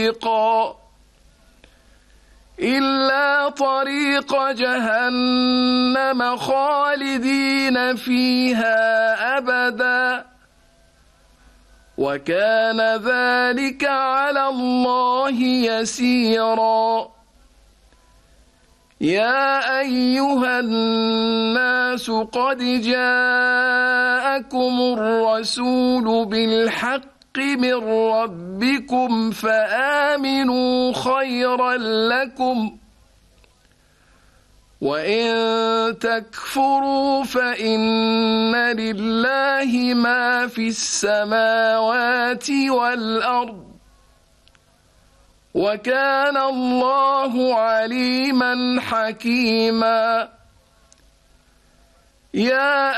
طريق جهنم خالدين فيها أبدا وكان ذلك على الله يسيرا. يا أيها الناس قد جاءكم الرسول بالحق من ربكم فآمنوا خيرا لكم وإن تكفروا فإن لله ما في السماوات والأرض وكان الله عليما حكيما. يا